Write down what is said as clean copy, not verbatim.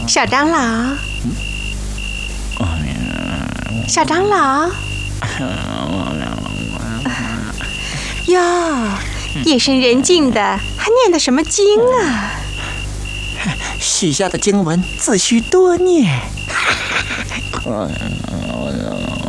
小长老，小长老，哟，夜深人静的，还念的什么经啊？ 许下的经文自须多念。